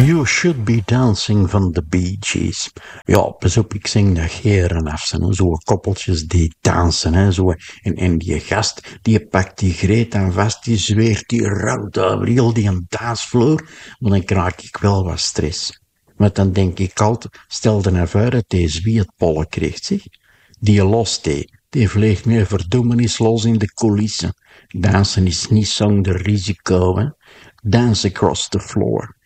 You Should Be Dancing van de Bee Gees. Ja, pas op, ik zing de geren af. Zo'n koppeltjes die dansen. Hè, zo. En die gast, die pakt die greet aan vast, die zweert, die ruilt over heel die dansvloer. Maar dan krijg ik wel wat stress. Want dan denk ik altijd, stel er nou voor dat deze wie het pollen krijgt, zeg. Die lost die vliegt meer verdoemenis los in de coulissen. Dansen is niet zonder risico, hè. Dance across the floor.